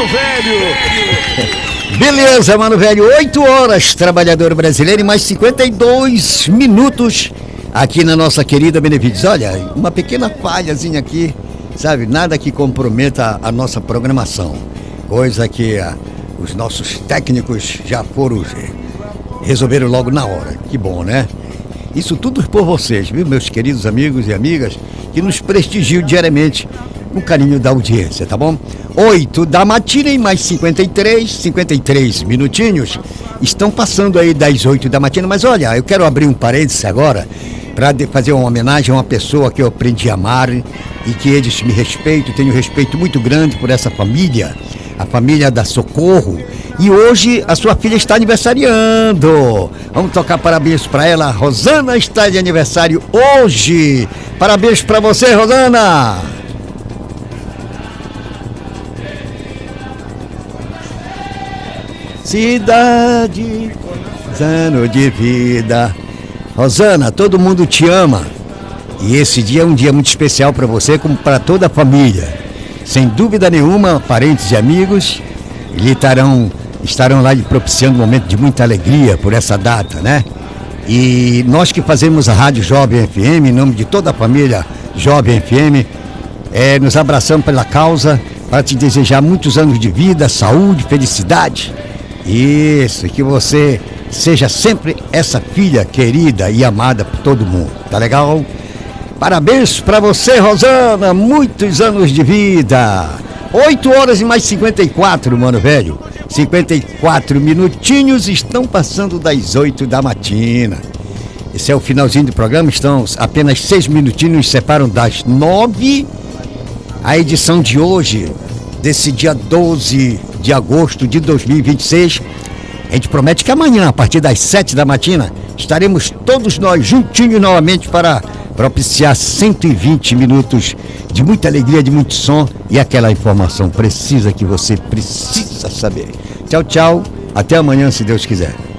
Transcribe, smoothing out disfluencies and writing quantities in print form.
mano velho. Beleza, mano velho, 8 horas, trabalhador brasileiro, e mais 52 minutos aqui na nossa querida Benevides. Olha, uma pequena falhazinha aqui, sabe, nada que comprometa a nossa programação, coisa que os nossos técnicos já resolveram logo na hora. Que bom, né? Isso tudo por vocês, viu, meus queridos amigos e amigas, que nos prestigiam diariamente com carinho da audiência, tá bom? 8 da matina e mais 53 minutinhos estão passando aí das 8 da matina. Mas olha, eu quero abrir um parênteses agora para fazer uma homenagem a uma pessoa que eu aprendi a amar e que eles me respeitam. Tenho respeito muito grande por essa família, a família da Socorro. E hoje a sua filha está aniversariando. Vamos tocar parabéns para ela. Rosana está de aniversário hoje. Parabéns para você, Rosana. Cidade, ano de vida. Rosana, todo mundo te ama. E esse dia é um dia muito especial para você, como para toda a família. Sem dúvida nenhuma, parentes e amigos estarão lá propiciando um momento de muita alegria por essa data, né? E nós que fazemos a Rádio Jovem FM, em nome de toda a família Jovem FM, nos abraçamos pela causa para te desejar muitos anos de vida, saúde, felicidade. Isso, que você seja sempre essa filha querida e amada por todo mundo, tá legal? Parabéns pra você, Rosana, muitos anos de vida. 8 horas e mais 54, mano velho. 54 minutinhos estão passando das 8 da matina. Esse é o finalzinho do programa, estão apenas 6 minutinhos, nos separam das 9. A edição de hoje, desse dia 12 de agosto de 2026, a gente promete que amanhã, a partir das 7 da matina, estaremos todos nós juntinhos novamente para propiciar 120 minutos de muita alegria, de muito som e aquela informação precisa que você precisa saber. Tchau, tchau, até amanhã, se Deus quiser.